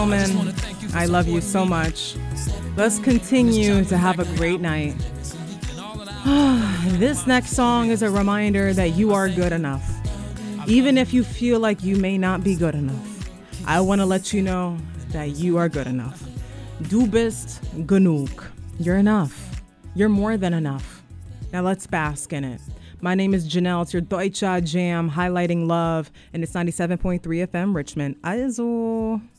Gentlemen, I love you so much. Let's continue to have a great night. This next song is a reminder that you are good enough. Even if you feel like you may not be good enough, I want to let you know that you are good enough. Du bist genug. You're enough. You're more than enough. Now let's bask in it. My name is Janelle. It's your Deutsche Jam highlighting love, and it's 97.3 FM Richmond. Also.